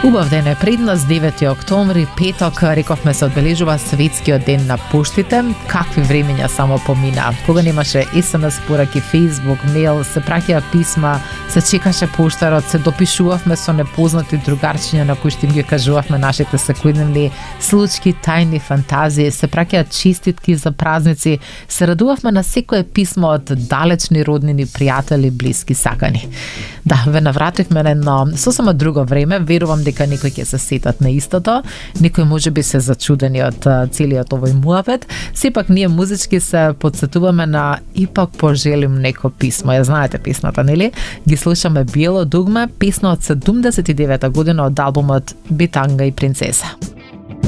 Убав ден е пред нас, 9 октомври, петок, рековме се одбележува светскиот ден на поштите. Какви времења само помина. Кога немаше SMS пораки, Facebook, мејл, се праќаа писма, се чекаше поштарот, се допишувавме со непознати другарчиња на кои што им ги кажувавме нашите секојдневни случки, тајни фантазии, се праќаа честитки за празници, се радувавме на секое писмо од далечни роднини, пријатели, блиски, сакани. Да, ве навративме на едно сосема друго време, верувам дека некои ќе се сетат на истото, некои можеби се зачудени од целиот овој муавет. Сепак ние музички се подсетуваме на "Ипак пожелим неко писмо". Ја знаете песната, нели? Ги слушаме Биело дугме, песна од 79 година од албумот Битанга и принцеса.